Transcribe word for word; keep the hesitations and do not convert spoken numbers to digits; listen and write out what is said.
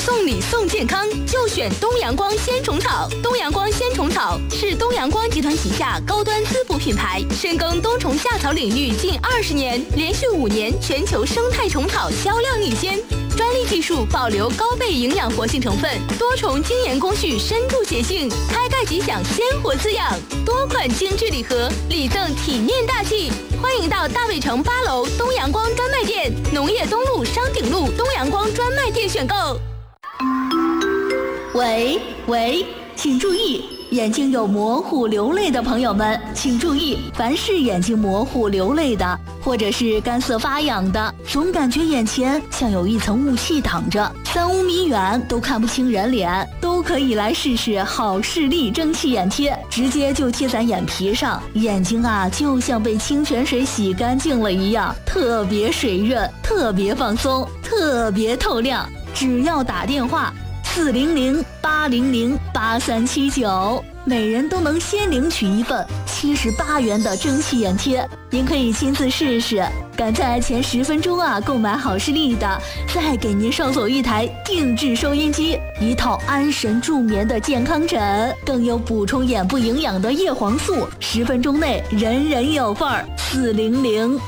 送礼送健康，就选东阳光鲜虫草。东阳光鲜虫草是东阳光集团旗下高端滋补品牌，深耕冬虫夏草领域近二十年，连续五年全球生态虫草销量领先。专利技术保留高倍营养活性成分，多重精研工序深度协性，开盖即享鲜活滋养。多款精致礼盒，礼赠体面大气。欢迎到大卫城八楼东阳光专卖店、农业东路商鼎路东阳光专卖店选购。喂喂，请注意，眼睛有模糊流泪的朋友们，请注意，凡是眼睛模糊流泪的，或者是干涩发痒的，总感觉眼前像有一层雾气挡着，三五米远都看不清人脸，都可以来试试好视力蒸汽眼贴，直接就贴在眼皮上，眼睛啊就像被清泉水洗干净了一样，特别水润，特别放松，特别透亮。只要打电话四零零八零零八三七九，每人都能先领取一份七十八元的蒸汽眼贴。您可以亲自试试，赶在前十分钟啊购买好视力的，再给您捎走一台定制收音机，一套安神助眠的健康枕，更有补充眼部营养的叶黄素，十分钟内人人有份儿。四零零